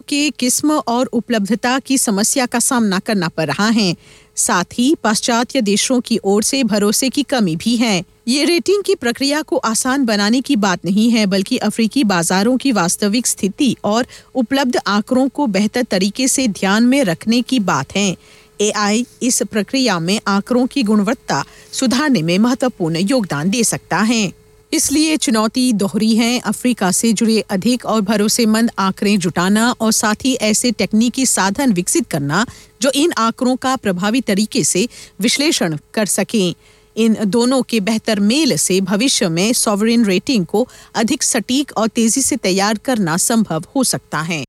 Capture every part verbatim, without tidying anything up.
के किस्म और उपलब्धता की समस्या का सामना करना पड़ रहा है। साथ ही पाश्चात्य देशों की ओर से भरोसे की कमी भी है। ये रेटिंग की प्रक्रिया को आसान बनाने की बात नहीं है, बल्कि अफ्रीकी बाजारों की वास्तविक स्थिति और उपलब्ध आंकड़ों को बेहतर तरीके से ध्यान में रखने की बात है। एआई इस प्रक्रिया में आंकड़ों की गुणवत्ता सुधारने में महत्वपूर्ण योगदान दे सकता है। इसलिए चुनौती दोहरी है, अफ्रीका से जुड़े अधिक और भरोसेमंद आंकड़े जुटाना और साथ ही ऐसे तकनीकी साधन विकसित करना जो इन आंकड़ों का प्रभावी तरीके से विश्लेषण कर सकें। इन दोनों के बेहतर मेल से भविष्य में सॉवरेन रेटिंग को अधिक सटीक और तेजी से तैयार करना संभव हो सकता है।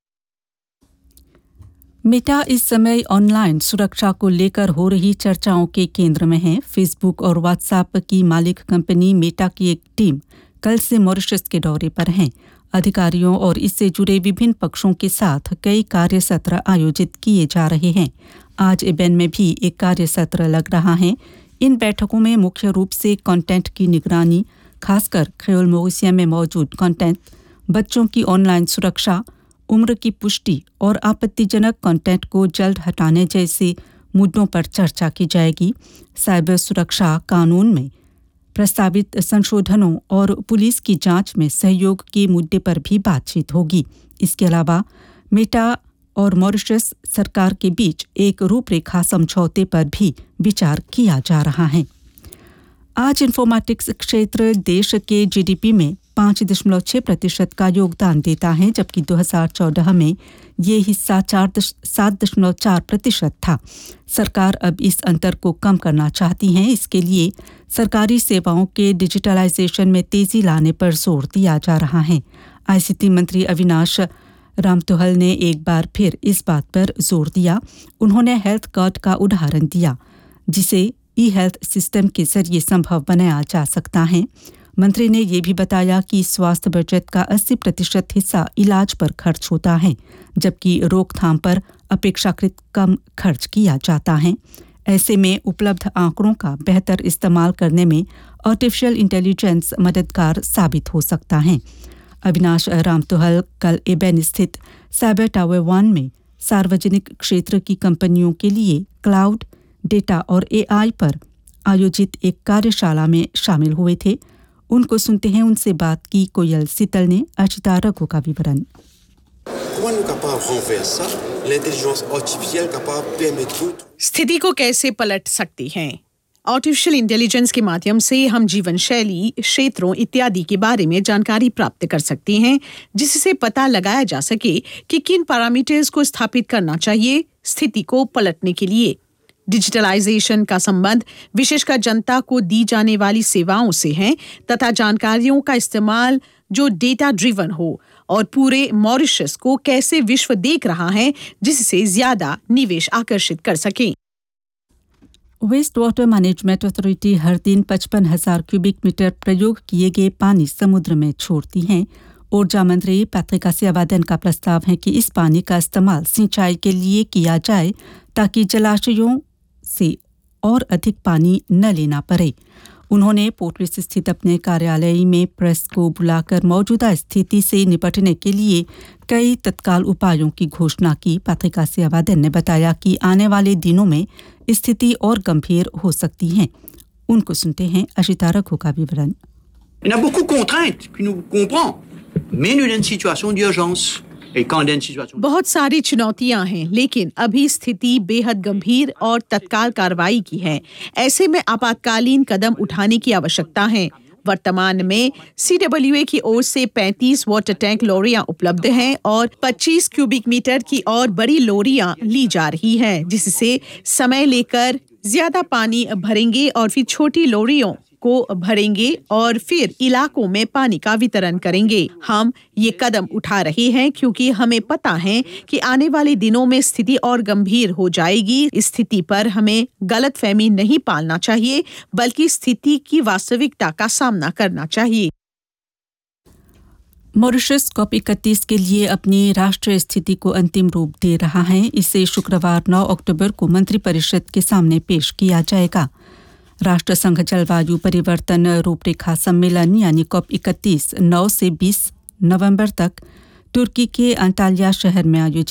मेटा इस समय ऑनलाइन सुरक्षा को लेकर हो रही चर्चाओं के केंद्र में है। फेसबुक और व्हाट्सएप की मालिक कंपनी मेटा की एक टीम कल से मॉरिशस के दौरे पर है। अधिकारियों और इससे जुड़े विभिन्न पक्षों के साथ कई कार्य सत्र आयोजित किए जा रहे हैं। आज इबेन में भी एक कार्य सत्र लग रहा है। इन बैठकों में मुख्य रूप से कंटेंट की निगरानी, खासकर क्रेओल मॉरिशस में मौजूद कंटेंट, बच्चों की ऑनलाइन सुरक्षा, उम्र की पुष्टि और आपत्तिजनक कंटेंट को जल्द हटाने जैसे मुद्दों पर चर्चा की जाएगी। साइबर सुरक्षा कानून में प्रस्तावित संशोधनों और पुलिस की जांच में सहयोग के मुद्दे पर भी बातचीत होगी। इसके अलावा मेटा और मॉरिशस सरकार के बीच एक रूपरेखा समझौते पर भी विचार किया जा रहा है। आज इन्फॉर्मेटिक्स क्षेत्र देश के जीडीपी में पाँच दशमलव छह प्रतिशत का योगदान देता है, जबकि दो हज़ार चौदह में ये हिस्सा चार सात दशमलव चार प्रतिशत था। सरकार अब इस अंतर को कम करना चाहती है। इसके लिए सरकारी सेवाओं के डिजिटलाइजेशन में तेजी लाने पर जोर दिया जा रहा है। आईसीटी मंत्री अविनाश रामतोहल ने एक बार फिर इस बात पर जोर दिया। उन्होंने हेल्थ कार्ड का उदाहरण दिया, जिसे ई हेल्थ सिस्टम के जरिए संभव बनाया जा सकता है। मंत्री ने यह भी बताया कि स्वास्थ्य बजट का अस्सी प्रतिशत हिस्सा इलाज पर खर्च होता है, जबकि रोकथाम पर अपेक्षाकृत कम खर्च किया जाता है। ऐसे में उपलब्ध आंकड़ों का बेहतर इस्तेमाल करने में आर्टिफिशियल इंटेलिजेंस मददगार साबित हो सकता है। अविनाश रामतोहल कल एबेन स्थित साइबर टावर वन में सार्वजनिक क्षेत्र की कंपनियों के लिए क्लाउड, डेटा और एआई पर आयोजित एक कार्यशाला में शामिल हुए थे। उनको सुनते हैं, उनसे बात की कोयल सीतल ने। अर्चिता रघु का विवरण। स्थिति को कैसे पलट सकती है? आर्टिफिशियल इंटेलिजेंस के माध्यम से हम जीवन शैली, क्षेत्रों इत्यादि के बारे में जानकारी प्राप्त कर सकते हैं, जिससे पता लगाया जा सके कि किन पैरामीटर्स को स्थापित करना चाहिए स्थिति को पलटने के लिए। डिजिटलाइजेशन का संबंध विशेषकर जनता को दी जाने वाली सेवाओं से है तथा जानकारियों का इस्तेमाल जो डेटा ड्रिवन हो और पूरे मॉरिशस को कैसे विश्व देख रहा है, जिससे ज्यादा निवेश आकर्षित कर सके। वेस्ट वाटर मैनेजमेंट अथॉरिटी हर दिन पचपन हजार क्यूबिक मीटर प्रयोग किए गए पानी समुद्र में छोड़ती है। ऊर्जा मंत्री पैट्रिका सियावादेन का प्रस्ताव है कि इस पानी का इस्तेमाल सिंचाई के लिए किया जाए ताकि जलाशयों से और अधिक पानी न लेना पड़े। उन्होंने पोर्टलिस स्थित अपने कार्यालय में प्रेस को बुलाकर मौजूदा स्थिति से निपटने के लिए कई तत्काल उपायों की घोषणा की। पैट्रिका सियावादेन ने बताया कि आने वाले दिनों में स्थिति और गंभीर हो सकती है। उनको सुनते हैं, अशिता रघु का विवरण। Il y a beaucoup de contraintes qui nous comprend, mais nous une situation d'urgence. बहुत सारी चुनौतियां हैं, लेकिन अभी स्थिति बेहद गंभीर और तत्काल कार्रवाई की है। ऐसे में आपातकालीन कदम उठाने की आवश्यकता है। वर्तमान में सीडब्ल्यूए की ओर से पैंतीस वाटर टैंक लोरियां उपलब्ध हैं और पच्चीस क्यूबिक मीटर की और बड़ी लोरियां ली जा रही हैं, जिससे समय लेकर ज्यादा पानी भरेंगे और फिर छोटी लोरियों को भरेंगे और फिर इलाकों में पानी का वितरण करेंगे। हम ये कदम उठा रहे हैं क्योंकि हमें पता है कि आने वाले दिनों में स्थिति और गंभीर हो जाएगी। इस स्थिति पर हमें गलतफहमी नहीं पालना चाहिए, बल्कि स्थिति की वास्तविकता का सामना करना चाहिए। मॉरिशस कॉप इकतीस के लिए अपनी राष्ट्रीय स्थिति को अंतिम रूप दे रहा है। इसे शुक्रवार नौ अक्टूबर को मंत्रिपरिषद के सामने पेश किया जाएगा। राष्ट्रसंघ जलवायु परिवर्तन रूपरेखा सम्मेलन यानी कॉप इकतीस नौ से बीस नवंबर तक तुर्की के अंटालिया शहर में आयोजित